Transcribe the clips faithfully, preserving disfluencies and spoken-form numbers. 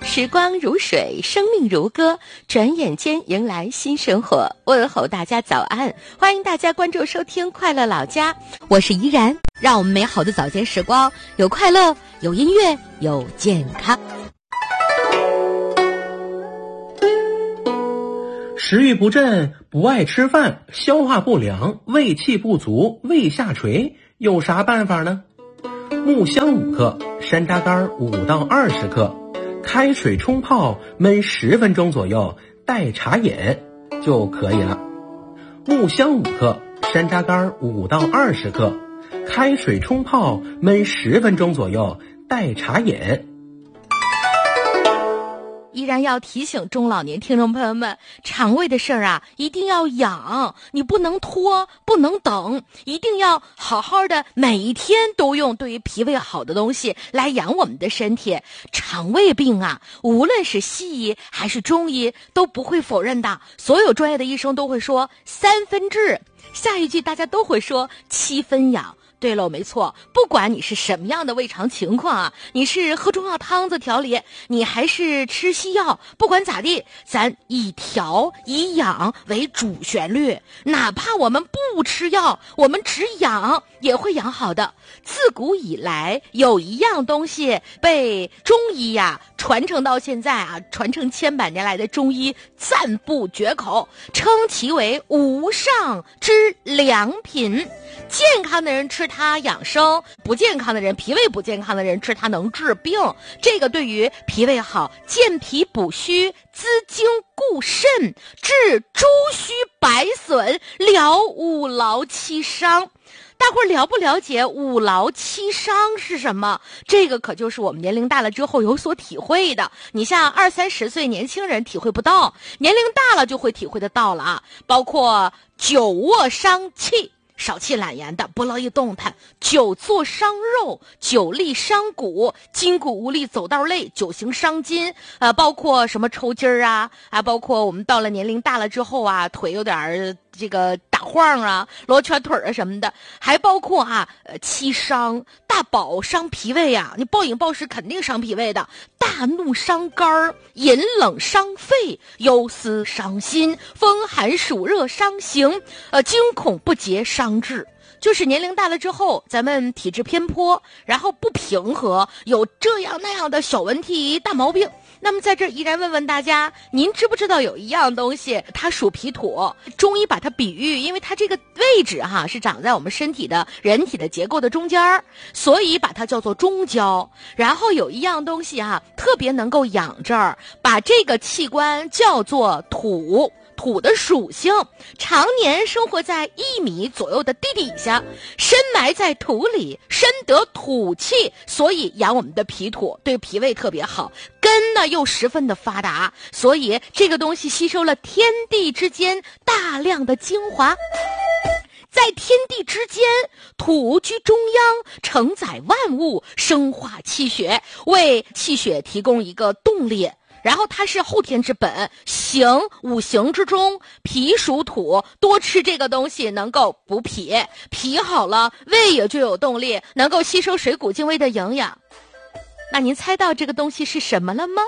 时光如水，生命如歌，转眼间迎来新生活。问候大家早安，欢迎大家关注收听快乐老家，我是怡然。让我们美好的早间时光有快乐，有音乐，有健康。 食欲不振，不爱吃饭，消化不良，胃气不足，胃下垂，有啥办法呢？木香五克，山楂干五到二十克，开水冲泡焖十分钟左右，代茶饮就可以了。木香五克，山楂干五到二十克，开水冲泡焖十分钟左右，代茶饮。 依然要提醒中老年听众朋友们，肠胃的事儿啊，一定要养，你不能拖，不能等，一定要好好的，每一天都用对于脾胃好的东西来养我们的身体。肠胃病啊，无论是西医还是中医都不会否认的，所有专业的医生都会说三分治，下一句大家都会说七分养。对喽，没错，不管你是什么样的胃肠情况啊，你是喝中药汤子调理，你还是吃西药，不管咋地，咱以调以养为主旋律，哪怕我们不吃药，我们只养也会养好的。自古以来，有一样东西被中医呀、啊、传承到现在啊，传承千百年来的中医赞不绝口，称其为无上之良品。健康的人吃它养生，不健康的人，脾胃不健康的人吃它能治病。这个对于脾胃好，健脾补虚，滋精固肾，治诸虚百损，疗五劳七伤。大伙儿了不了解五劳七伤是什么？这个可就是我们年龄大了之后有所体会的。你像二三十岁年轻人体会不到，年龄大了就会体会得到了啊。包括久卧伤气，少气懒言的，不乐意动弹；久坐伤肉，久立伤骨，筋骨无力，走道累，久行伤筋。呃，包括什么抽筋儿啊，啊，包括我们到了年龄大了之后啊，腿有点儿这个打晃啊，罗圈腿啊什么的，还包括啊，呃，七伤，大饱伤脾胃啊，你暴饮暴食肯定伤脾胃的。大怒伤肝，饮冷伤肺，忧思伤心，风寒暑热伤形，呃，惊恐不节伤志。就是年龄大了之后，咱们体质偏颇，然后不平和，有这样那样的小问题、大毛病。那么在这儿依然问问大家，您知不知道有一样东西，它属脾土，中医把它比喻，因为它这个位置哈是长在我们身体的人体的结构的中间，所以把它叫做中焦。然后有一样东西哈，特别能够养这儿，把这个器官叫做土。土的属性，常年生活在一米左右的地底下，深埋在土里，深得土气，所以养我们的脾土，对脾胃特别好。根呢又十分的发达，所以这个东西吸收了天地之间大量的精华。在天地之间，土居中央，承载万物，生化气血，为气血提供一个动力。然后它是后天之本，行五行之中，脾属土，多吃这个东西能够补脾，脾好了，胃也就有动力，能够吸收水谷精微的营养。那您猜到这个东西是什么了吗？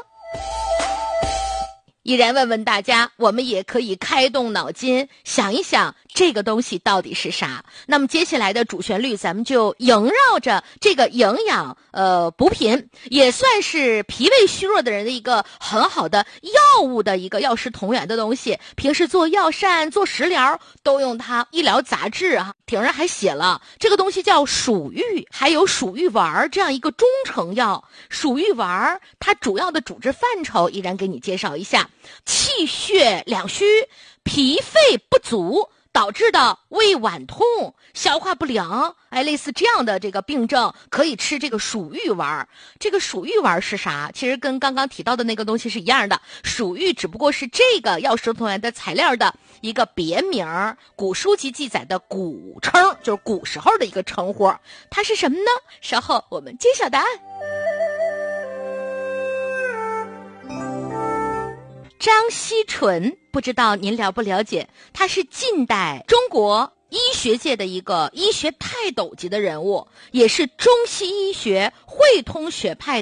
依然问问大家，我们也可以开动脑筋想一想这个东西到底是啥。那么接下来的主旋律咱们就萦绕着这个营养呃补品，也算是脾胃虚弱的人的一个很好的药物的一个药食同源的东西。平时做药膳做食疗都用它，医疗杂志啊顶上还写了这个东西叫鼠玉，还有鼠玉丸这样一个中成药。鼠玉丸它主要的主治范畴依然给你介绍一下，气血两虚，脾肺不足导致的胃脘痛、消化不良，哎，类似这样的这个病症，可以吃这个鼠玉丸。这个鼠玉丸是啥？其实跟刚刚提到的那个东西是一样的，鼠玉只不过是这个药食同源的材料的一个别名，古书籍记载的古称，就是古时候的一个称呼。它是什么呢？稍后我们揭晓答案。张锡纯，不知道您了不了解，他是近代中国医学界的一个医学泰斗级的人物，也是中西医学汇通学派的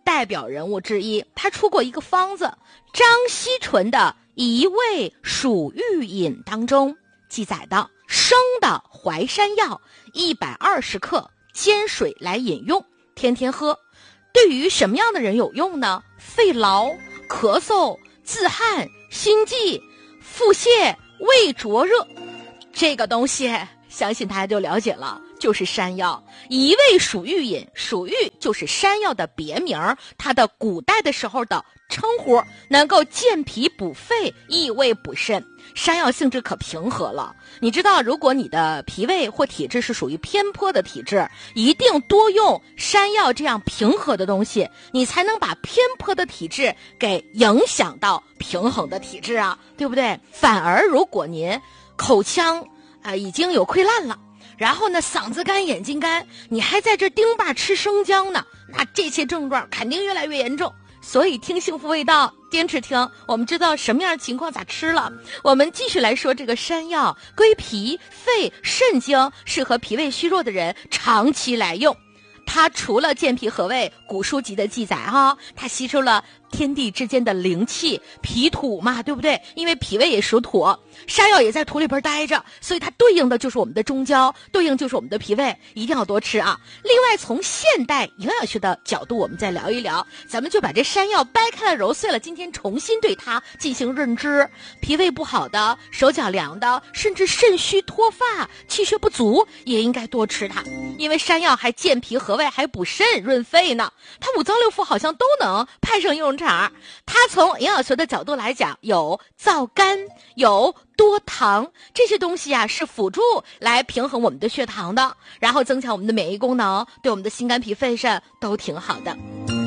代表人物之一，他出过一个方子，张锡纯的一味鼠玉饮当中记载到，生的淮山药一百二十克，煎水来饮用，天天喝。对于什么样的人有用呢？肺痨、咳嗽、自汗、心悸、腹泻、胃灼热，这个东西相信大家就了解了，就是山药。一味鼠玉饮，鼠玉就是山药的别名，它的古代的时候的称呼，能够健脾补肺、益胃补肾。山药性质可平和了，你知道，如果你的脾胃或体质是属于偏颇的体质，一定多用山药这样平和的东西，你才能把偏颇的体质给影响到平衡的体质啊，对不对？反而如果您口腔呃已经有溃烂了，然后呢嗓子干、眼睛干，你还在这丁吧吃生姜呢，那这些症状肯定越来越严重。所以听幸福味道，坚持听，我们知道什么样的情况咋吃了。我们继续来说这个山药，归脾、肺、肾经，适合脾胃虚弱的人长期来用。它除了健脾和胃，古书籍的记载哈，它吸收了天地之间的灵气，脾土嘛，对不对？因为脾胃也属土，山药也在土里边待着，所以它对应的就是我们的中焦，对应就是我们的脾胃，一定要多吃啊。另外，从现代营养学的角度，我们再聊一聊，咱们就把这山药掰开了揉碎了，今天重新对它进行认知。脾胃不好的、手脚凉的，甚至肾虚脱发、气血不足，也应该多吃它，因为山药还健脾和胃，还补肾润肺呢。它五脏六腑好像都能派上用场。它从营养学的角度来讲，有燥肝，有多糖，这些东西啊是辅助来平衡我们的血糖的，然后增强我们的免疫功能，对我们的心肝脾肺肾都挺好的。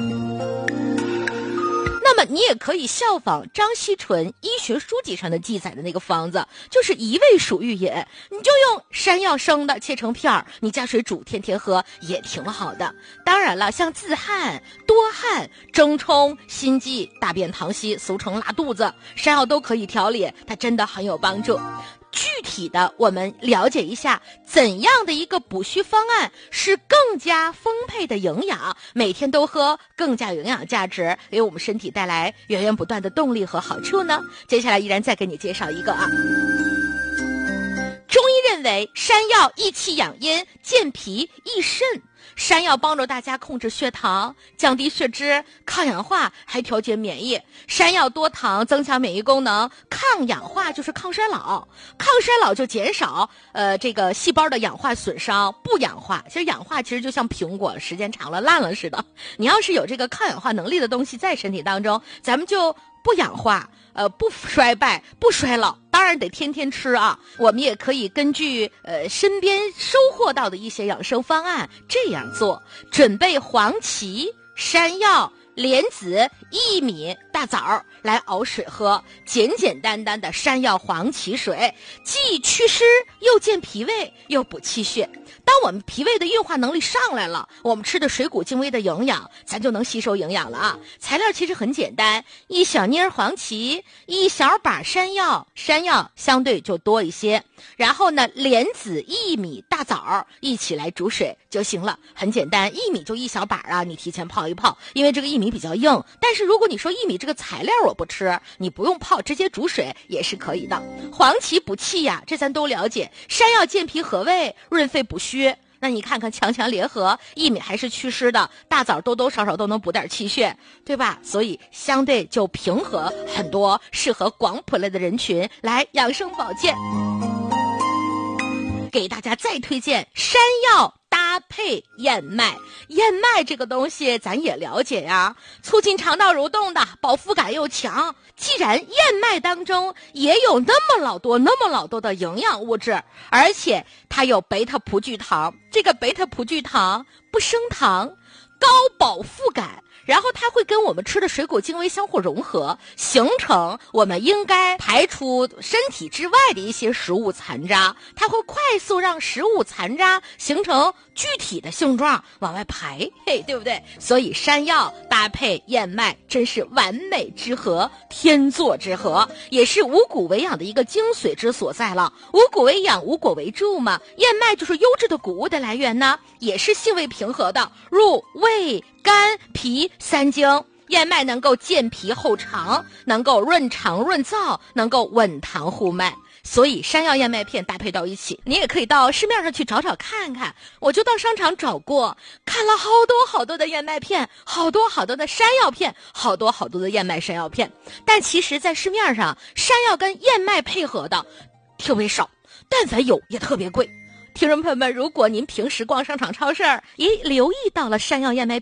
那么你也可以效仿张锡纯医学书籍上的记载的那个方子，就是一味鼠玉饮，你就用山药生的切成片儿，你加水煮，天天喝也挺好的。当然了，像自汗、多汗、蒸冲、心悸、大便溏稀，俗称拉肚子，山药都可以调理，它真的很有帮助。具体的我们了解一下，怎样的一个补虚方案是更加丰沛的营养，每天都喝更加有营养价值，给我们身体带来源源不断的动力和好处呢？接下来依然再给你介绍一个啊。中医认为山药益气养阴，健脾益肾。山药帮助大家控制血糖，降低血脂，抗氧化，还调节免疫。山药多糖，增强免疫功能，抗氧化就是抗衰老，抗衰老就减少呃这个细胞的氧化损伤，不氧化。其实氧化其实就像苹果时间长了烂了似的，你要是有这个抗氧化能力的东西在身体当中，咱们就不氧化，呃，不衰败，不衰老，当然得天天吃啊。我们也可以根据呃身边收获到的一些养生方案这样做：准备黄芪、山药、莲子、薏米、大枣来熬水喝，简简单单的山药黄芪水，既祛湿又健脾胃又补气血。当我们脾胃的运化能力上来了，我们吃的水谷精微的营养，咱就能吸收营养了啊。材料其实很简单，一小捏黄芪，一小把山药，山药相对就多一些，然后呢莲子、薏米、大枣一起来煮水就行了，很简单。薏米就一小把啊，你提前泡一泡，因为这个薏米比较硬，但是如果你说薏米这个材料我不吃，你不用泡，直接煮水也是可以的。黄芪补气呀，这咱都了解。山药健脾和胃，润肺补虚，那你看看强强联合，薏米还是祛湿的，大枣多多少少都能补点气血，对吧？所以相对就平和很多，适合广谱类的人群来养生保健。给大家再推荐山药搭配燕麦。燕麦这个东西咱也了解呀，促进肠道蠕动的，饱腹感又强。既然燕麦当中也有那么老多那么老多的营养物质，而且它有贝塔葡聚糖，这个贝塔葡聚糖不升糖，高饱腹感，然后它会跟我们吃的水果精微相互融合，形成我们应该排出身体之外的一些食物残渣，它会快速让食物残渣形成具体的性状往外排，嘿，对不对？所以山药搭配燕麦真是完美之合，天作之合，也是五谷为养的一个精髓之所在了。五谷为养，五果为助嘛，燕麦就是优质的谷物的来源呢，也是性味平和的，入胃肝、脾三经。燕麦能够健脾厚肠，能够润肠润燥，能够稳糖护脉。所以山药燕麦片搭配到一起，你也可以到市面上去找找看看。我就到商场找过，看了好多好多的燕麦片，好多好多的山药片，好多好多的燕麦山药片。但其实在市面上，山药跟燕麦配合的特别少，但凡有也特别贵。听众朋友们，如果您平时逛商场超市，也留意到了山药燕麦片